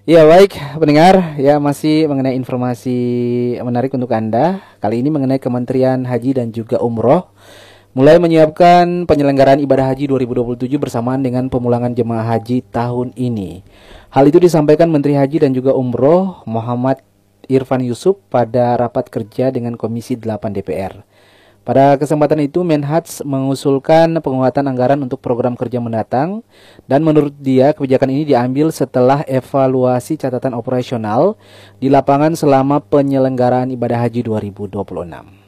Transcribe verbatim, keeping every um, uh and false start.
Ya baik pendengar, ya masih mengenai informasi menarik untuk Anda. Kali ini mengenai Kementerian Haji dan juga Umroh mulai menyiapkan penyelenggaraan ibadah haji dua ribu dua puluh tujuh bersamaan dengan pemulangan jemaah haji tahun ini. Hal itu disampaikan Menteri Haji dan juga Umroh Muhammad Irfan Yusuf pada rapat kerja dengan Komisi delapan D P R. Pada kesempatan itu, Menhaj mengusulkan penguatan anggaran untuk program kerja mendatang, dan menurut dia kebijakan ini diambil setelah evaluasi catatan operasional di lapangan selama penyelenggaraan ibadah haji dua ribu dua puluh enam.